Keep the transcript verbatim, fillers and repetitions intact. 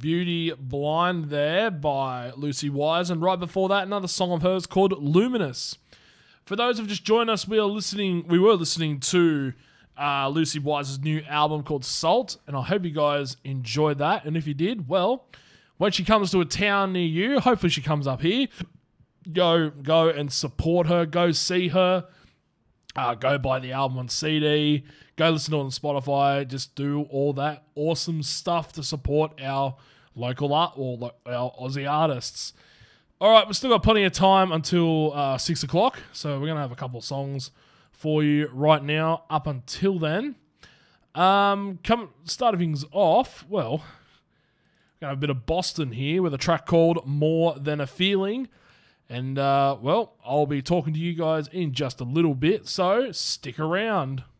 Beauty Blind there by Lucy Wise. And right before that, another song of hers called Luminous. For those who've just joined us, we are listening. We were listening to uh, Lucy Wise's new album called Salt, and I hope you guys enjoyed that. And if you did, well, when she comes to a town near you, hopefully she comes up here. Go, go and support her. Go see her. Uh, go buy the album on C D. Go listen to it on Spotify. Just do all that awesome stuff to support our local art or lo- our Aussie artists. All right, we've still got plenty of time until uh, six o'clock, so we're going to have a couple of songs for you right now up until then. Um, come starting things off, well, we're going to have a bit of Boston here with a track called More Than a Feeling. And, uh, well, I'll be talking to you guys in just a little bit, so stick around.